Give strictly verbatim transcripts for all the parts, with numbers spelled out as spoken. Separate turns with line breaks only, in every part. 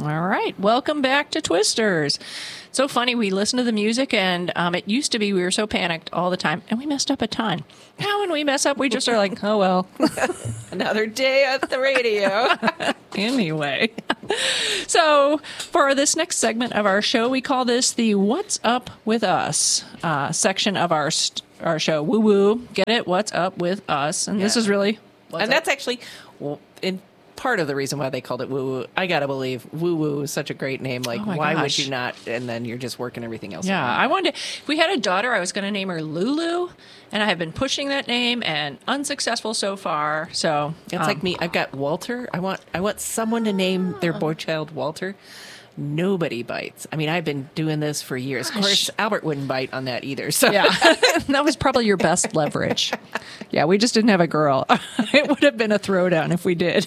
All right. Welcome back to Twisters. So funny. We listened to the music, and um, it used to be we were so panicked all the time, and we messed up a ton. Now when we mess up, we just are like, oh, well.
Another day at the radio.
Anyway. So for this next segment of our show, we call this the What's Up With Us uh, section of our st- our show. Woo-woo. Get it? What's up with us? And yeah. This is really...
What's and up? That's actually... Well, in part of the reason why they called it Woo Woo. I gotta believe Woo Woo is such a great name. Like, oh why gosh. would you not? And then you're just working everything else.
Yeah,
around.
I wanted. To, if we had a daughter, I was going to name her Lulu, and I have been pushing that name and unsuccessful so far. So
it's
um,
like me. I've got Walter. I want. I want someone to name their boy child Walter. Nobody bites. I mean, I've been doing this for years. Gosh. Of course, Albert wouldn't bite on that either. So
yeah, that was probably your best leverage. Yeah, we just didn't have a girl. It would have been a throwdown if we did.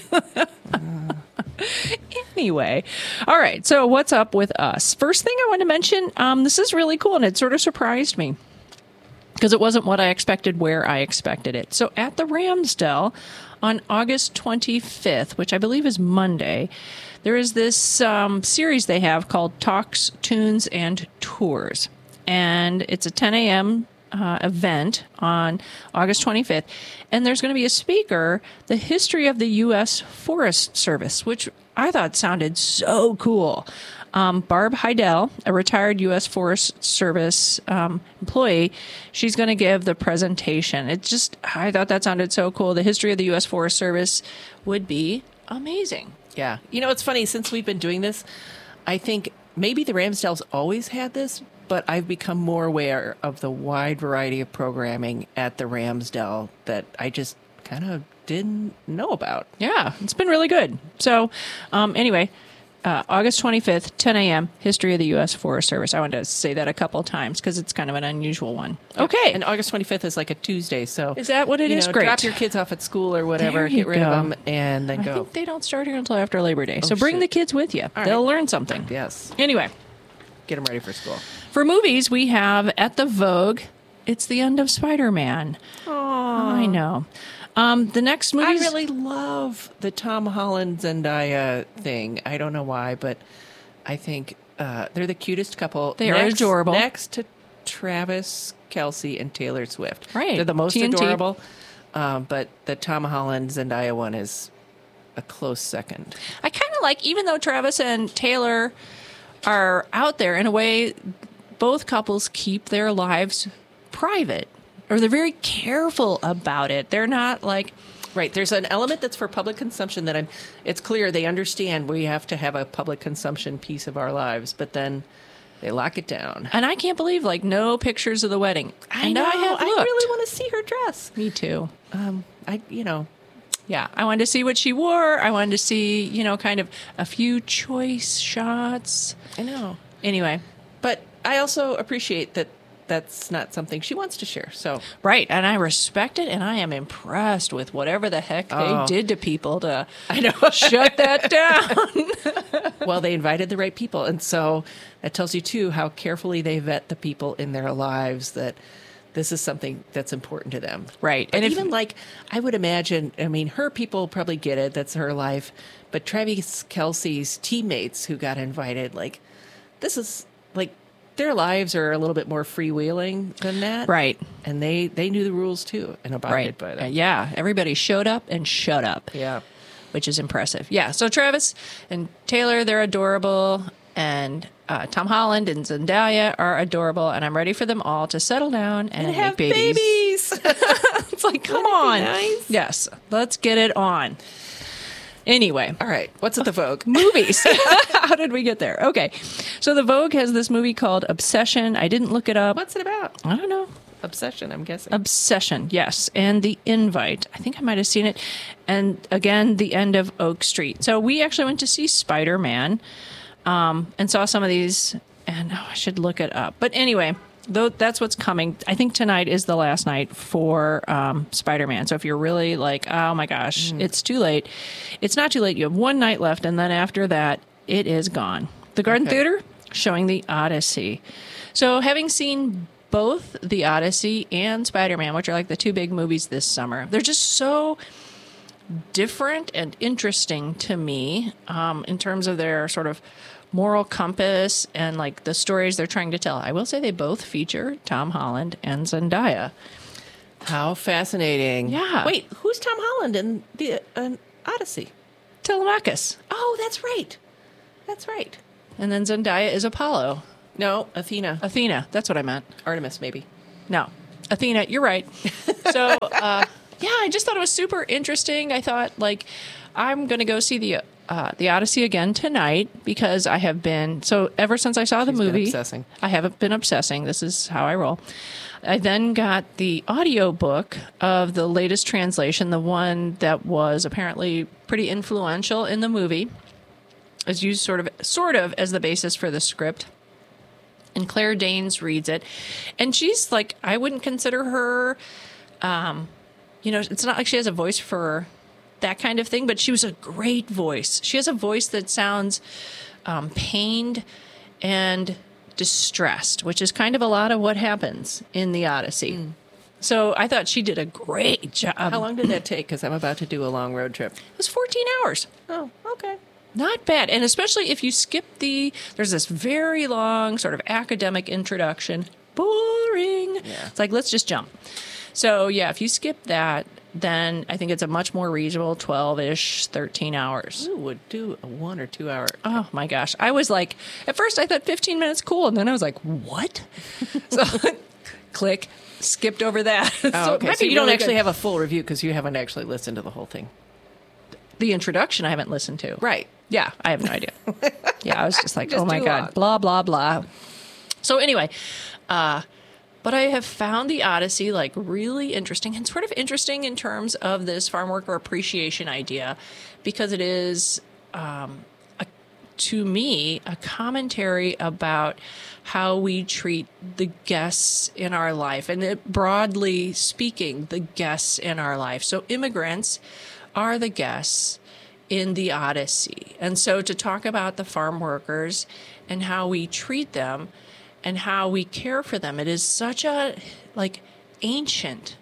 Anyway, all right. So what's up with us? First thing I want to mention, um, this is really cool, and it sort of surprised me because it wasn't what I expected where I expected it. So at the Ramsdell on August twenty-fifth, which I believe is Monday, there is this um, series they have called Talks, Tunes, and Tours. And it's a ten a.m. Uh, event on August twenty-fifth. And there's going to be a speaker, the history of the U S Forest Service, which I thought sounded so cool. Um, Barb Heidel, a retired U S Forest Service um, employee, she's going to give the presentation. It just, I thought that sounded so cool. The history of the U S Forest Service would be amazing.
Yeah. You know, it's funny. Since we've been doing this, I think maybe the Ramsdells always had this, but I've become more aware of the wide variety of programming at the Ramsdell that I just kind of didn't know about.
Yeah, it's been really good. So um, anyway, uh, August twenty-fifth, ten a.m., History of the U S Forest Service. I wanted to say that a couple of times because it's kind of an unusual one. Okay.
And August twenty-fifth is like a Tuesday. So
is that what it
you
is?
Know,
Great.
Drop your kids off at school or whatever,
there you
get rid
go.
of them, and then
I
go.
I think they don't start here until after Labor Day.
Oh,
so bring
shit.
the kids with you.
All
They'll
right.
learn something.
Yes.
Anyway.
Get them ready for school.
For movies, we have at the Vogue, it's the end of Spider-Man.
Aww.
I know. Um, the next movie.
I really love the Tom Holland Zendaya thing. I don't know why, but I think uh, they're the cutest couple.
They
next,
are adorable.
Next to Travis Kelce and Taylor Swift.
Right.
They're the most
T N T.
adorable. Um, but the Tom Holland Zendaya one is a close second.
I kind of like, even though Travis and Taylor are out there, in a way, both couples keep their lives private, or they're very careful about it. They're not like...
Right. There's an element that's for public consumption that I'm, it's clear they understand we have to have a public consumption piece of our lives, but then they lock it down.
And I can't believe, like, no pictures of the wedding.
I
and
know.
I have
I
looked.
really want to see her dress.
Me too.
Um, I, you know...
Yeah, I wanted to see what she wore. I wanted to see, you know, kind of a few choice shots.
I know.
Anyway.
But I also appreciate that that's not something she wants to share. So
right, and I respect it, and I am impressed with whatever the heck
oh.
they did to people to
I know.
shut that down.
Well, they invited the right people, and so that tells you, too, how carefully they vet the people in their lives that... This is something that's important to them.
Right.
But
and
even
if,
like, I would imagine, I mean, her people probably get it. That's her life. But Travis Kelce's teammates who got invited, like, this is, like, their lives are a little bit more freewheeling than that.
Right.
And they, they knew the rules, too, and abided
right.
by them.
Uh, yeah. Everybody showed up and shut up.
Yeah.
Which is impressive. Yeah. So Travis and Taylor, they're adorable. And uh, Tom Holland and Zendaya are adorable, and I'm ready for them all to settle down and,
and
make
have
babies.
babies.
It's like, come on.
Nice?
Yes, let's get it on. Anyway.
All right. What's at the Vogue?
Movies. How did we get there? Okay. So the Vogue has this movie called Obsession. I didn't look it up.
What's it about?
I don't know.
Obsession, I'm guessing.
Obsession, yes. And The Invite. I think I might have seen it. And again, The End of Oak Street. So we actually went to see Spider-Man. Um, and saw some of these, and oh, I should look it up. But anyway, though that's what's coming. I think tonight is the last night for um, Spider-Man. So if you're really like, oh my gosh, mm. it's too late, it's not too late. You have one night left, and then after that, it is gone. The Garden okay. Theater showing The Odyssey. So having seen both The Odyssey and Spider-Man, which are like the two big movies this summer, they're just so different and interesting to me um, in terms of their sort of moral compass and like the stories they're trying to tell. I will say they both feature Tom Holland and Zendaya.
How fascinating.
Yeah.
Wait, who's Tom Holland in the uh, Odyssey?
Telemachus.
Oh, that's right. That's right.
And then Zendaya is Apollo.
No, Athena.
Athena. That's what I meant.
Artemis, maybe.
No. Athena, you're right. So, uh, yeah, I just thought it was super interesting. I thought, like, I'm going to go see the uh, the Odyssey again tonight because I have been, so ever since I saw the
She's been
movie,
obsessing.
I haven't been obsessing. This is how I roll. I then got the audio book of the latest translation, the one that was apparently pretty influential in the movie, is used sort of sort of as the basis for the script. And Claire Danes reads it. And she's like, I wouldn't consider her, um, you know, it's not like she has a voice for that kind of thing, but she was a great voice. She has a voice that sounds um, pained and distressed, which is kind of a lot of what happens in the Odyssey. Mm. So I thought she did a great job.
How long did that take? Because I'm about to do a long road trip.
It was fourteen hours.
Oh, okay.
Not bad. And especially if you skip the, there's this very long sort of academic introduction. Boring.
Yeah.
It's like, let's just jump. So yeah, if you skip that, then I think it's a much more reasonable twelve-ish, thirteen hours.
Ooh, would do a one or two hour.
Oh my gosh. I was like, at first I thought fifteen minutes cool. And then I was like, what? So click, skipped over that.
Oh,
so
okay. So you don't actually have a full review because you haven't actually listened to the whole thing.
The introduction I haven't listened to.
Right.
Yeah, I have no idea. Yeah, I was just like,
Just
oh my
too
God,
long.
blah, blah, blah. So anyway, uh, but I have found the Odyssey like really interesting and sort of interesting in terms of this farm worker appreciation idea because it is, um, a, to me, a commentary about how we treat the guests in our life and it, broadly speaking, the guests in our life. So immigrants are the guests in the Odyssey. And so to talk about the farm workers and how we treat them and how we care for them, it is such a like ancient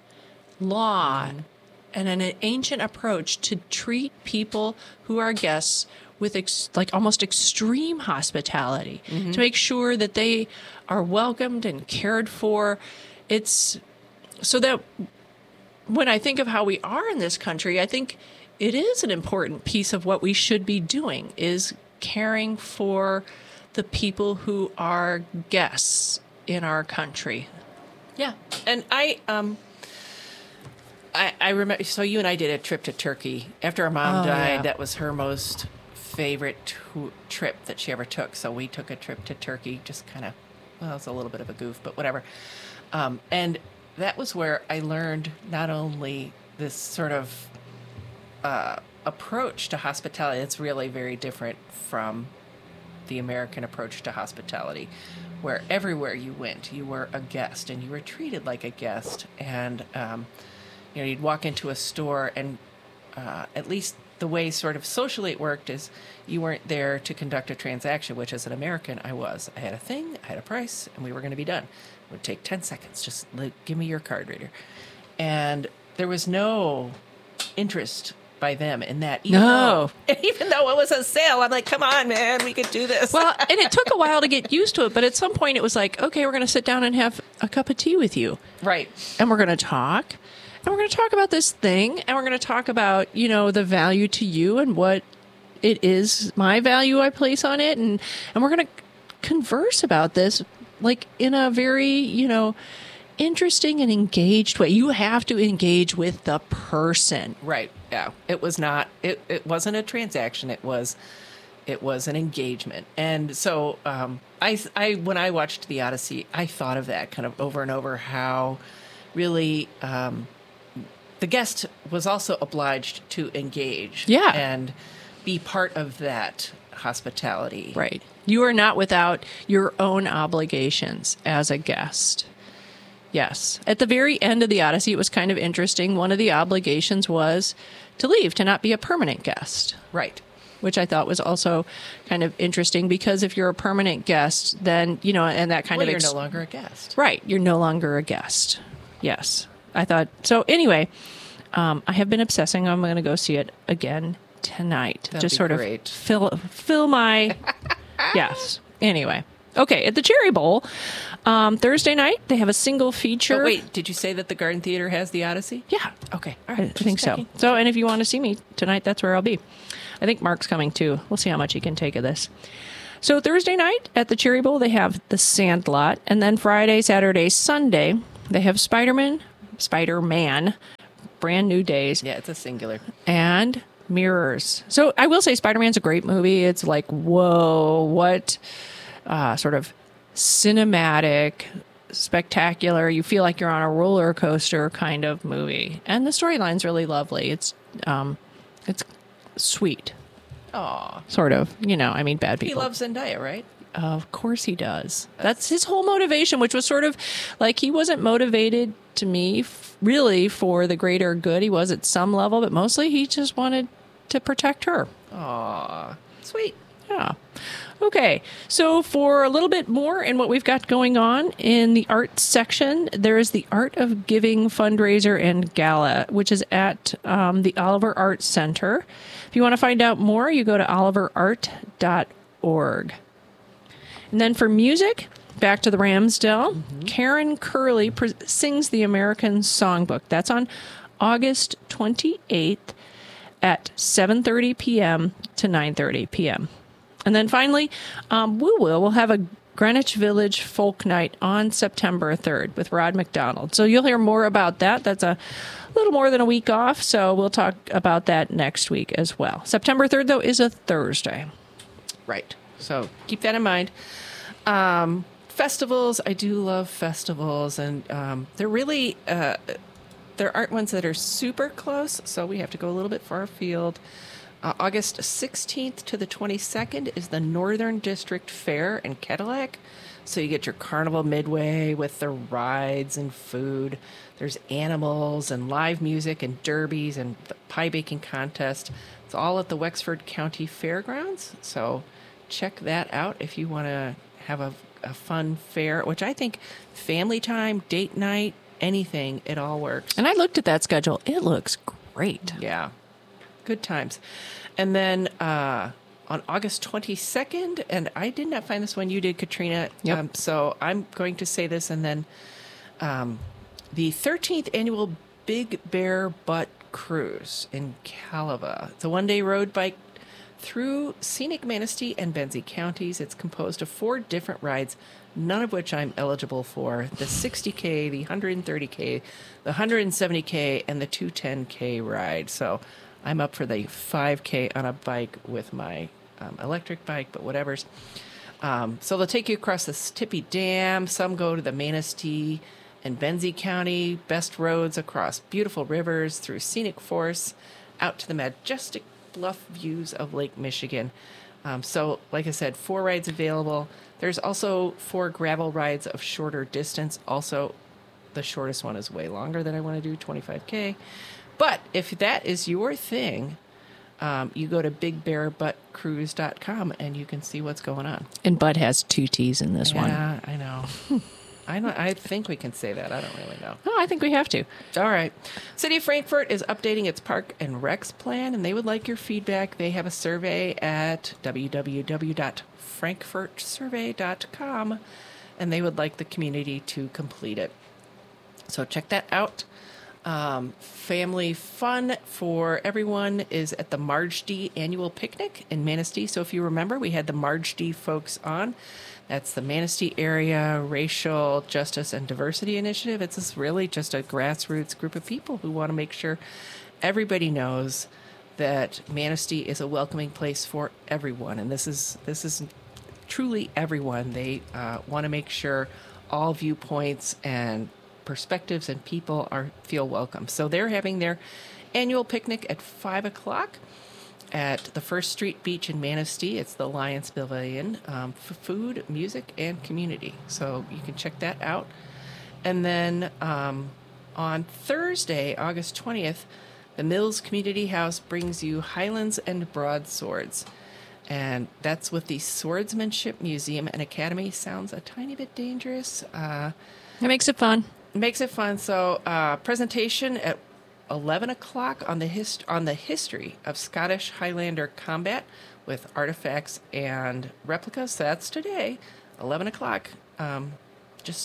law mm-hmm. and an ancient approach to treat people who are guests with ex- like almost extreme hospitality mm-hmm. to make sure that they are welcomed and cared for. It's so that when I think of how we are in this country, I think it is an important piece of what we should be doing is caring for the people who are guests in our country.
Yeah. And I, um, I, I remember, so you and I did a trip to Turkey after our mom
Oh,
died.
yeah.
That was her most favorite to- trip that she ever took. So we took a trip to Turkey, just kind of, well, it was a little bit of a goof, but whatever. Um, and that was where I learned not only this sort of uh, approach to hospitality, it's really very different from the American approach to hospitality, where everywhere you went, you were a guest and you were treated like a guest. And, um, you know, you'd walk into a store and uh, at least the way sort of socially it worked is you weren't there to conduct a transaction, which as an American I was. I had a thing, I had a price, and we were going to be done. It would take ten seconds. Just like, give me your card reader. And there was no interest by them in that. Even
No.
Though, even though it was a sale, I'm like, come on, man, we could do this.
Well, and it took a while to get used to it, but at some point it was like, okay, we're going to sit down and have a cup of tea with you.
Right.
And we're going to talk. And we're going to talk about this thing. And we're going to talk about, you know, the value to you and what it is, my value I place on it. And, and we're going to converse about this like in a very, you know, interesting and engaged way. You have to engage with the person.
Right. Yeah. It was not, it, it wasn't a transaction. It was, it was an engagement. And so, um, I, I, when I watched the Odyssey, I thought of that kind of over and over, how really, um, the guest was also obliged to engage.
Yeah.
And be part of that hospitality.
Right. You are not without your own obligations as a guest. Yes. At the very end of the Odyssey, it was kind of interesting. One of the obligations was to leave, to not be a permanent guest.
Right.
Which I thought was also kind of interesting because if you're a permanent guest, then, you know, and that kind
Well,
of...
you're
ex-
no longer a guest.
Right. You're no longer a guest. Yes. I thought... So anyway, Um, I have been obsessing. I'm going to go see it again tonight.
That'd
Just
be
sort
great.
of fill fill my yes. Anyway, okay. At the Cherry Bowl, um, Thursday night they have a single feature.
Oh, wait, did you say that the Garden Theater has the Odyssey?
Yeah.
Okay. All
I,
right.
I think
checking.
so. So, and if you want to see me tonight, that's where I'll be. I think Mark's coming too. We'll see how much he can take of this. So Thursday night at the Cherry Bowl, they have The Sandlot. And then Friday, Saturday, Sunday, they have Spider-Man, Spider-Man, Brand New Days,
Yeah, it's a singular.
and Mirrors. So I will say Spider-Man's a great movie. It's like, whoa, what uh, sort of cinematic, spectacular, you feel like you're on a roller coaster kind of movie. And the storyline's really lovely. It's um, it's sweet.
Aw.
Sort of. You know, I mean, bad
He
people.
loves Zendaya, right?
Of course he does. That's his whole motivation, which was sort of like he wasn't motivated to me f- really for the greater good. He was at some level, but mostly he just wanted to protect her.
Aw. Sweet.
Yeah. Okay. So for a little bit more in what we've got going on in the arts section, there is the Art of Giving fundraiser and gala, which is at um, the Oliver Arts Center. If you want to find out more, you go to oliver art dot org. And then for music, back to the Ramsdell, mm-hmm. Karen Curley pre- sings the American Songbook. That's on August twenty-eighth at seven thirty p.m. to nine thirty p.m. And then finally, um, Woo Woo will have a Greenwich Village Folk Night on September third with Rod McDonald. So you'll hear more about that. That's a little more than a week off, so we'll talk about that next week as well. September third, though, is a Thursday.
Right. So keep that in mind. Um, festivals, I do love festivals, and um, they're really, uh, there aren't ones that are super close, so we have to go a little bit far afield. Uh, August sixteenth to the twenty-second is the Northern District Fair in Cadillac. So you get your Carnival Midway with the rides and food. There's animals and live music and derbies and the pie baking contest. It's all at the Wexford County Fairgrounds. So check that out if you want to have a, a fun fair, which I think family time, date night, anything, it all works.
And I looked at that schedule. It looks great.
Yeah. Good times. And then uh, on August twenty-second, and I did not find this one, you did, Katrina.
Yep.
Um, so I'm going to say this, and then um, the thirteenth annual Big Bear Butt Cruise in Calaveras. It's a one-day road bike through scenic Manistee and Benzie counties. It's composed of four different rides, none of which I'm eligible for. The sixty K, the one hundred thirty K, the one hundred seventy K, and the two ten K ride. So I'm up for the five K on a bike with my um, electric bike, but whatever's. Um, so they'll take you across the Tippy Dam. Some go to the Manistee and Benzie County. Best roads across beautiful rivers, through scenic forests, out to the majestic bluff views of Lake Michigan. Um, so, like I said, four rides available. There's also four gravel rides of shorter distance. Also, the shortest one is way longer than I want to do, twenty-five K. But if that is your thing, um, you go to big bear butt cruise dot com and you can see what's going on.
And Bud has two T's in this one.
Yeah, I know. I know. I think we can say that. I don't really know.
Oh, I think we have to.
All right. City of Frankfort is updating its park and recs plan, and they would like your feedback. They have a survey at w w w dot frankfurt survey dot com, and they would like the community to complete it. So check that out. Um, family fun for everyone is at the Marge D annual picnic in Manistee. So if you remember, we had the Marge D folks on. That's the Manistee Area Racial Justice and Diversity Initiative. It's just really just a grassroots group of people who want to make sure everybody knows that Manistee is a welcoming place for everyone. And this is this is truly everyone. They uh, want to make sure all viewpoints and perspectives and people are feel welcome. So they're having their annual picnic at five o'clock at the First Street Beach in Manistee. It's the Lions Pavilion um, for food, music, and community. So you can check that out. And then um, on Thursday, August twentieth, the Mills Community House brings you Highlands and Broadswords. And that's with the Swordsmanship Museum and Academy. Sounds a tiny bit dangerous. Uh,
It makes it fun.
makes it fun. So uh, presentation at eleven o'clock on the hist- on the history of Scottish Highlander combat with artifacts and replicas. That's today, eleven o'clock. Um, just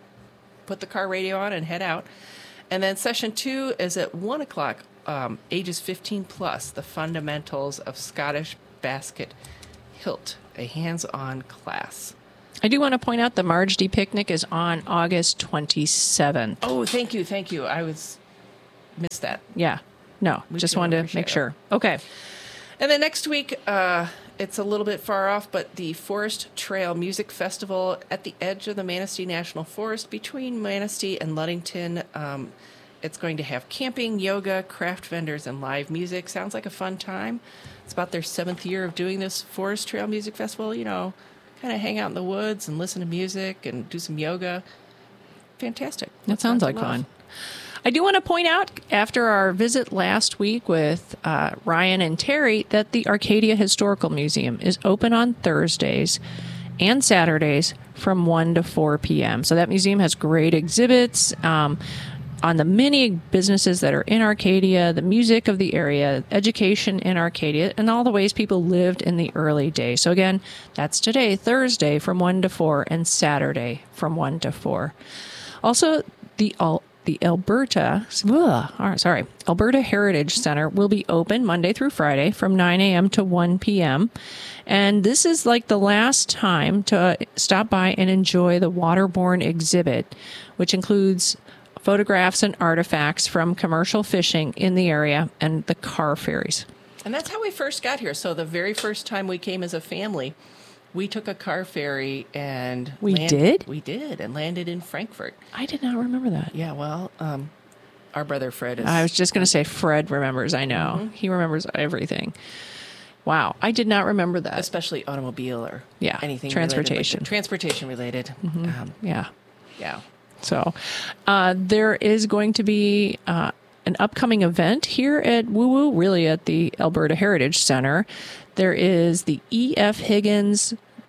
put the car radio on and head out. And then session two is at one o'clock, um, ages fifteen plus, the fundamentals of Scottish basket hilt, a hands-on class.
I do want to point out the Marge D Picnic is on August twenty-seventh.
Oh, thank you, thank you. I was missed that.
Yeah. No,
We
just
do
wanted to
appreciate
make
it.
sure. Okay.
And then next week, uh, it's a little bit far off, but the Forest Trail Music Festival at the edge of the Manistee National Forest between Manistee and Ludington. Um, it's going to have camping, yoga, craft vendors, and live music. Sounds like a fun time. It's about their seventh year of doing this Forest Trail Music Festival. You know, kind of hang out in the woods and listen to music and do some yoga. Fantastic.
That
What's
sounds
not
like
to love?
fun. I do want to point out, after our visit last week with uh, Ryan and Terry, that the Arcadia Historical Museum is open on Thursdays and Saturdays from one to four p.m. So that museum has great exhibits um, on the many businesses that are in Arcadia, the music of the area, education in Arcadia, and all the ways people lived in the early days. So again, that's today, Thursday from one to four, and Saturday from one to four. Also, the all The Alberta, ugh, oh, sorry, Alberta Heritage Center will be open Monday through Friday from nine a.m. to one p.m. And this is like the last time to stop by and enjoy the waterborne exhibit, which includes photographs and artifacts from commercial fishing in the area and the car ferries.
And that's how we first got here. So the very first time we came as a family, we took a car ferry and
We did?
We did, and landed in Frankfurt.
I did not remember that.
Yeah, well, um, our brother Fred is.
I was just going to say Fred remembers. I know.
Mm-hmm.
He remembers everything. Wow. I did not remember that.
especially automobile or
Yeah,
anything
transportation.
related, like transportation related. Um,
Yeah.
yeah.
So uh, there is going to be uh, an upcoming event here at Woo Woo, really at the Alberta Heritage Center. There is the E F. Higgins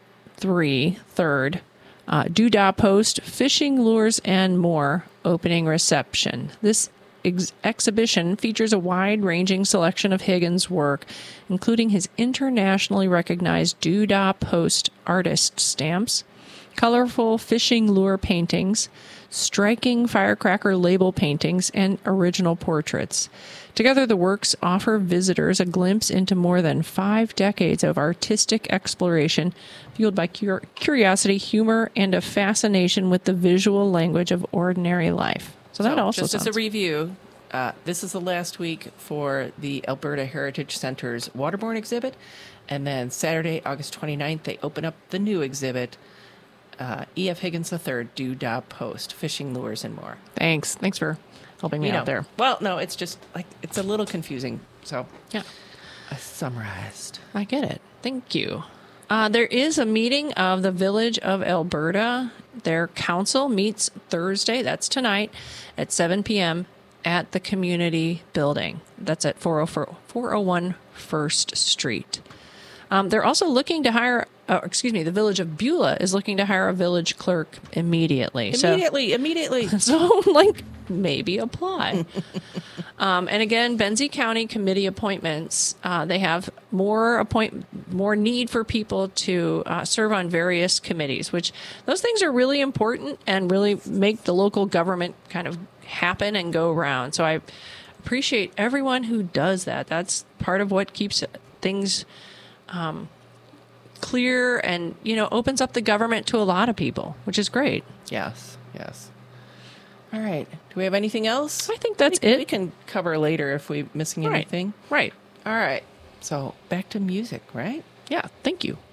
three, third, uh, Doodah Post, Fishing Lures and More opening reception. This ex- exhibition features a wide-ranging selection of Higgins' work, including his internationally recognized Doodah Post artist stamps, colorful fishing lure paintings, striking firecracker label paintings, and original portraits. Together, the works offer visitors a glimpse into more than five decades of artistic exploration, fueled by cur- curiosity, humor, and a fascination with the visual language of ordinary life. So that also
just
sounds...
as a review, uh, this is the last week for the Alberta Heritage Center's Waterborne exhibit. And then Saturday, August twenty-ninth, they open up the new exhibit, uh, E F. Higgins the third, Doodah Post, Fishing Lures and More.
Thanks. Thanks for helping me
You know,
out there.
Well, no, it's just like, it's a little confusing. So
Yeah.
I summarized.
I get it. Thank you. Uh, there is a meeting of the Village of Alberta. Their council meets Thursday, that's tonight, at seven p.m. at the community building. That's at four oh one First Street. Um, they're also looking to hire, uh, excuse me, the Village of Beulah is looking to hire a village clerk immediately.
Immediately, immediately.
So, so like, maybe apply. Um, and again, Benzie County committee appointments, uh, they have more appoint more need for people to uh, serve on various committees, which those things are really important and really make the local government kind of happen and go around. So I appreciate everyone who does that. That's part of what keeps things um, clear and, you know, opens up the government to a lot of people, which is great.
Yes, yes. All right. Do we have anything else?
I think that's
we,
it.
We can cover later if we're missing
Right.
anything.
Right.
All right. So back to music, right?
Yeah. Thank you.